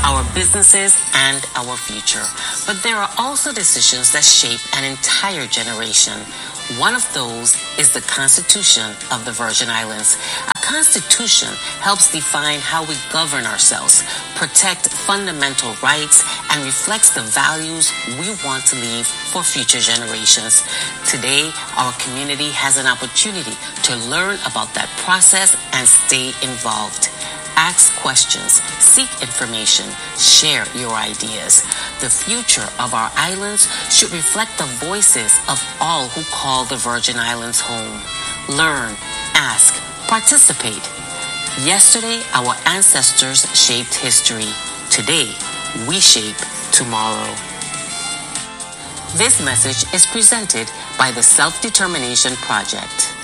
our businesses, and our future. But there are also decisions that shape an entire generation. One of those is the Constitution of the Virgin Islands. A constitution helps define how we govern ourselves, protect fundamental rights, and reflects the values we want to leave for future generations. Today, our community has an opportunity to learn about that process and stay involved. Ask questions, seek information, share your ideas. The future of our islands should reflect the voices of all who call the Virgin Islands home. Learn, ask, participate. Yesterday, our ancestors shaped history. Today, we shape tomorrow. This message is presented by the Self-Determination Project.